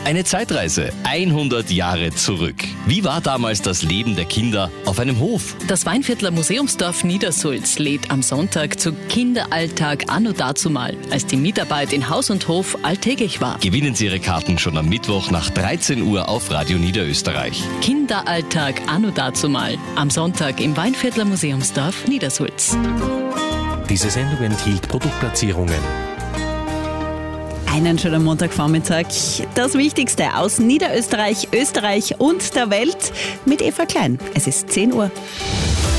Eine Zeitreise 100 Jahre zurück. Wie war damals das Leben der Kinder auf einem Hof? Das Weinviertler Museumsdorf Niedersulz lädt am Sonntag zu Kinderalltag anno dazumal, als die Mitarbeit in Haus und Hof alltäglich war. Gewinnen Sie Ihre Karten schon am Mittwoch nach 13 Uhr auf Radio Niederösterreich. Kinderalltag anno dazumal, am Sonntag im Weinviertler Museumsdorf Niedersulz. Diese Sendung enthielt Produktplatzierungen. Einen schönen Montagvormittag. Das Wichtigste aus Niederösterreich, Österreich und der Welt mit Eva Klein. Es ist 10 Uhr.